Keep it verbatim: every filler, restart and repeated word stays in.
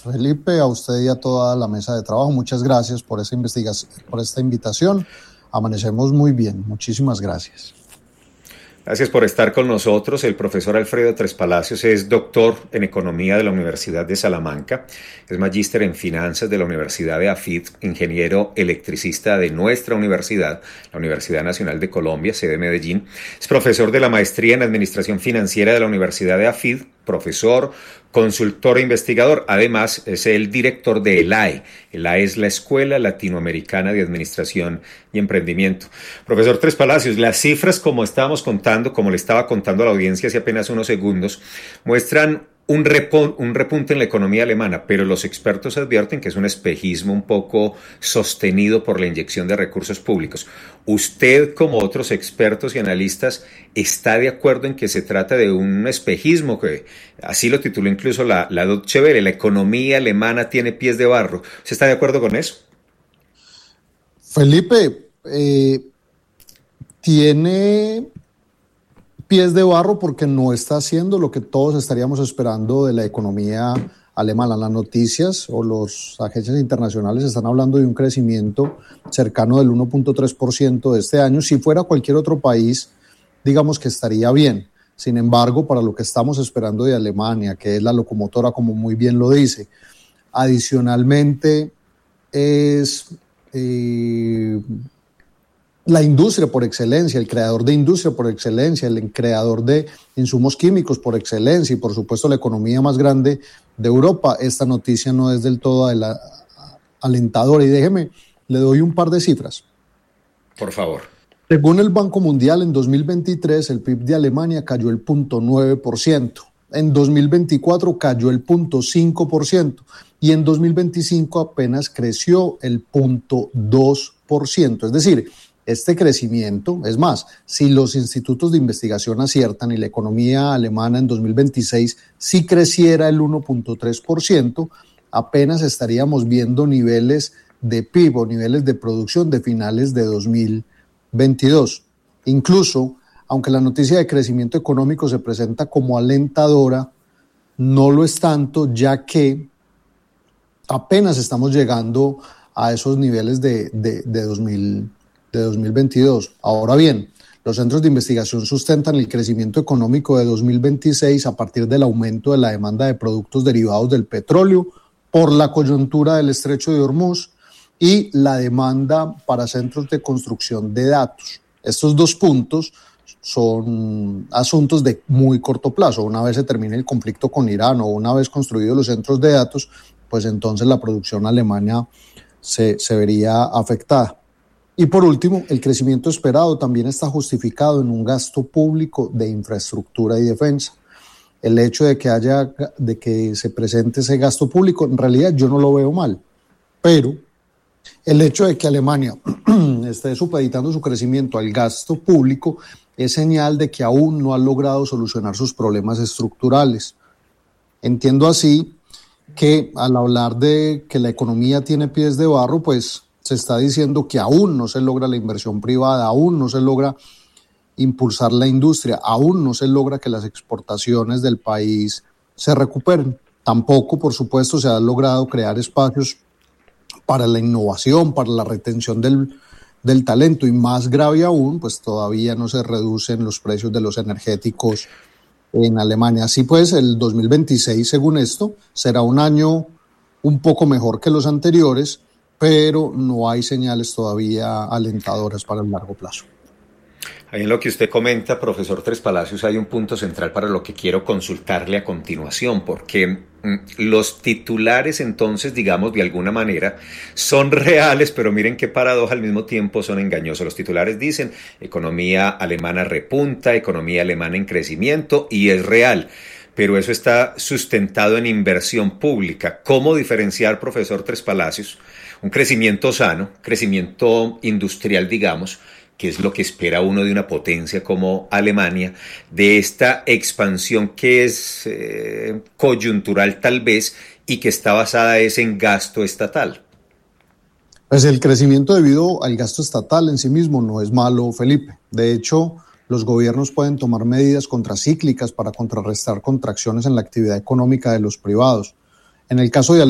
Felipe, a usted y a toda la mesa de trabajo. Muchas gracias por esta investigación, por esta invitación. Amanecemos muy bien. Muchísimas gracias. Gracias por estar con nosotros. El profesor Alfredo Tres Palacios es doctor en Economía de la Universidad de Salamanca, es magíster en Finanzas de la Universidad de AFIT, ingeniero electricista de nuestra universidad, la Universidad Nacional de Colombia, sede Medellín. Es profesor de la Maestría en Administración Financiera de la Universidad de AFIT, profesor, consultor e investigador. Además, es el director de E L A E. E L A E es la Escuela Latinoamericana de Administración y Emprendimiento. Profesor Tres Palacios, las cifras, como estábamos contando, como le estaba contando a la audiencia hace apenas unos segundos, muestran un, repon, un repunte en la economía alemana, pero los expertos advierten que es un espejismo un poco sostenido por la inyección de recursos públicos. ¿Usted, como otros expertos y analistas, está de acuerdo en que se trata de un espejismo, que así lo tituló incluso la, la Deutsche Welle, la economía alemana tiene pies de barro? ¿Usted está de acuerdo con eso? Felipe, eh, tiene pies de barro porque no está haciendo lo que todos estaríamos esperando de la economía alemana. Las noticias o las agencias internacionales están hablando de un crecimiento cercano del uno punto tres por ciento de este año. Si fuera cualquier otro país, digamos que estaría bien. Sin embargo, para lo que estamos esperando de Alemania, que es la locomotora, como muy bien lo dice, adicionalmente es eh, la industria por excelencia, el creador de industria por excelencia, el creador de insumos químicos por excelencia y por supuesto la economía más grande de Europa. Esta noticia no es del todo alentadora y déjeme, le doy un par de cifras. Por favor. Según el Banco Mundial, en dos mil veintitrés el P I B de Alemania cayó el cero punto nueve por ciento, en dos mil veinticuatro cayó el cero punto cinco por ciento y en dos mil veinticinco apenas creció el cero punto dos por ciento. Es decir, este crecimiento, es más, si los institutos de investigación aciertan y la economía alemana en dos mil veintiséis sí creciera el uno punto tres por ciento, apenas estaríamos viendo niveles de P I B o niveles de producción de finales de dos mil veintidós. Incluso, aunque la noticia de crecimiento económico se presenta como alentadora, no lo es tanto, ya que apenas estamos llegando a esos niveles de, de, de dos mil de dos mil veintidós. Ahora bien, los centros de investigación sustentan el crecimiento económico de dos mil veintiséis a partir del aumento de la demanda de productos derivados del petróleo por la coyuntura del estrecho de Hormuz y la demanda para centros de construcción de datos. Estos dos puntos son asuntos de muy corto plazo. Una vez se termine el conflicto con Irán o una vez construidos los centros de datos, pues entonces la producción alemana se, se vería afectada. Y por último, el crecimiento esperado también está justificado en un gasto público de infraestructura y defensa. El hecho de que haya, de que se presente ese gasto público, en realidad yo no lo veo mal, pero el hecho de que Alemania esté supeditando su crecimiento al gasto público es señal de que aún no ha logrado solucionar sus problemas estructurales. Entiendo así que al hablar de que la economía tiene pies de barro, pues se está diciendo que aún no se logra la inversión privada, aún no se logra impulsar la industria, aún no se logra que las exportaciones del país se recuperen. Tampoco, por supuesto, se ha logrado crear espacios para la innovación, para la retención del, del talento y más grave aún, pues todavía no se reducen los precios de los energéticos en Alemania. Así pues, el dos mil veintiséis, según esto, será un año un poco mejor que los anteriores, pero no hay señales todavía alentadoras para el largo plazo. Ahí en lo que usted comenta, profesor Tres Palacios, hay un punto central para lo que quiero consultarle a continuación, porque mm, los titulares entonces, digamos, de alguna manera, son reales, pero miren qué paradoja, al mismo tiempo son engañosos. Los titulares dicen, economía alemana repunta, economía alemana en crecimiento, y es real. Pero eso está sustentado en inversión pública. ¿Cómo diferenciar, profesor Tres Palacios, un crecimiento sano, crecimiento industrial, digamos, que es lo que espera uno de una potencia como Alemania, de esta expansión que es eh, coyuntural tal vez y que está basada es en gasto estatal? Pues el crecimiento debido al gasto estatal en sí mismo no es malo, Felipe. De hecho, los gobiernos pueden tomar medidas contracíclicas para contrarrestar contracciones en la actividad económica de los privados. En el caso de